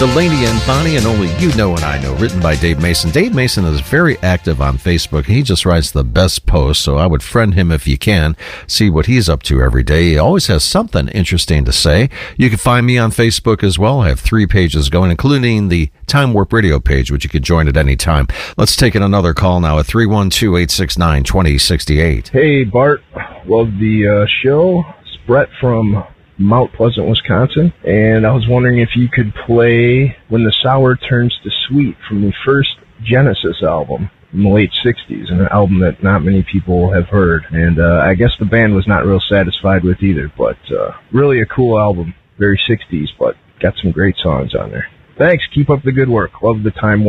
Delaney and Bonnie and Only You Know and I Know, written by Dave Mason. Dave Mason is very active on Facebook. He just writes the best posts, so I would friend him if you can. See what he's up to every day. He always has something interesting to say. You can find me on Facebook as well. I have 3 pages going, including the Time Warp Radio page, which you can join at any time. Let's take in another call now at 312-869-2068. Hey, Bart. Love the show. It's Brett from Mount Pleasant, Wisconsin, and I was wondering if you could play When the Sour Turns to Sweet from the first Genesis album in the late 60s, an album that not many people have heard, and I guess the band was not real satisfied with either, but really a cool album, very 60s, but got some great songs on there. Thanks, keep up the good work. Love the Time